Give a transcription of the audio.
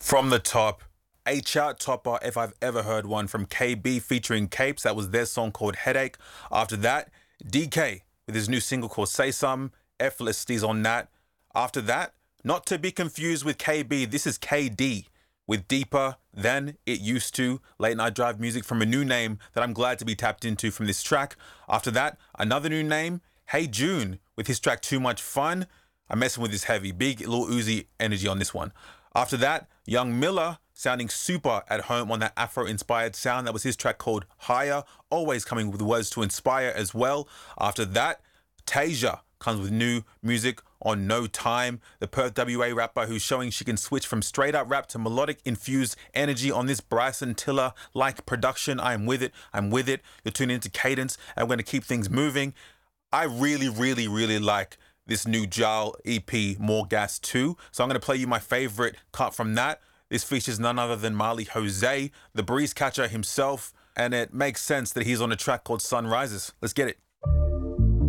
From the top, a chart topper if I've ever heard one from KB featuring Capes. That was their song called Headache. After that, DK with his new single called Say Some. Effortlessly's on that. After that, not to be confused with KB, this is KD with Deeper Than It Used To. Late Night Drive music from a new name that I'm glad to be tapped into from this track. After that, another new name, Hey June with his track Too Much Fun. I'm messing with this heavy, big Lil Uzi energy on this one. After that, Young Miller sounding super at home on that Afro-inspired sound. That was his track called Higher, always coming with words to inspire as well. After that, Tasia comes with new music on No Time, the Perth WA rapper who's showing she can switch from straight up rap to melodic infused energy on this Bryson Tiller-like production. I'm with it. You're tuning into Cadence, and we're going to keep things moving. I really like this new Jal EP, More Gas 2. So I'm going to play you my favorite cut from that. This features none other than Marley Jose, the breeze catcher himself, and it makes sense that he's on a track called Sunrises. Let's get it.